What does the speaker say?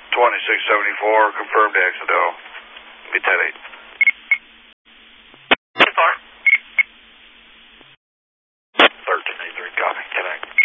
2674, confirmed accidental. Be 10-8. 10-4. 1383, copy, connect.